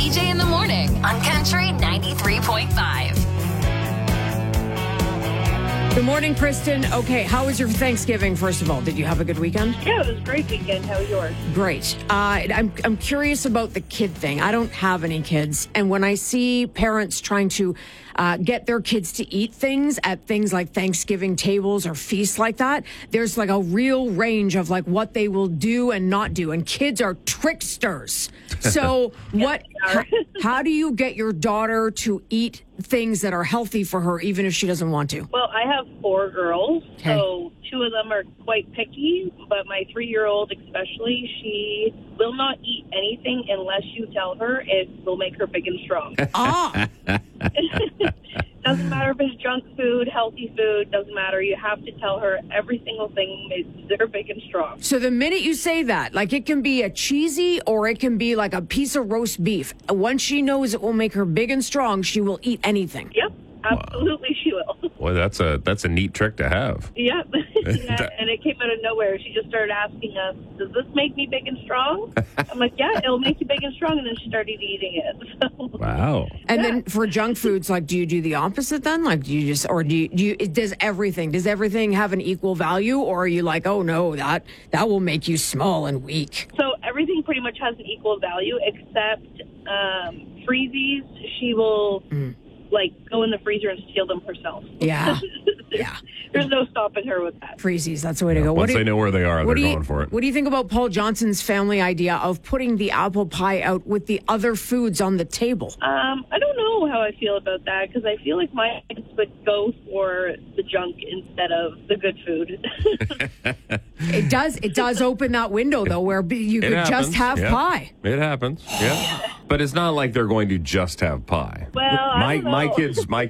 TJ in the morning on Country 93.5. Good morning, Kristen. Okay, how was your Thanksgiving, first of all? Did you have a good weekend? Yeah, it was a great weekend. How was yours? Great. I'm curious about the kid thing. I don't have any kids. And when I see parents trying to get their kids to eat things at things like Thanksgiving tables or feasts like that, there's like a real range of like what they will do and not do. And kids are tricksters. So how do you get your daughter to eat things that are healthy for her, even if she doesn't want to? Well, I have 4 girls, so 2 of them are quite picky, but my 3-year-old especially, she will not eat anything unless you tell her it will make her big and strong. Doesn't matter if it's junk food, healthy food, doesn't matter. You have to tell her every single thing makes her big and strong. So the minute you say that, like it can be a cheesy or it can be like a piece of roast beef. Once she knows it will make her big and strong, she will eat anything. Yep, absolutely she will. Boy, that's a neat trick to have. Yep. Yeah, and it came out of nowhere. She just started asking us, does this make me big and strong? I'm like, yeah, it'll make you big and strong. And then she started eating it. So. Wow. And then for junk foods, like, do you do the opposite then? Like, do you just, or do you does everything have an equal value? Or are you like, oh no, that will make you small and weak? So everything pretty much has an equal value except freezies. She will like go in the freezer and steal them herself. Yeah. There's no stopping her with that. Freezies, that's the way to go. Once they know where they are, they're going for it. What do you think about Paul Johnson's family idea of putting the apple pie out with the other foods on the table? I don't know how I feel about that because I feel like my kids would go for the junk instead of the good food. It does open that window though, where you could just have pie. It happens, yeah. But it's not like they're going to just have pie. Well, I don't know. My kids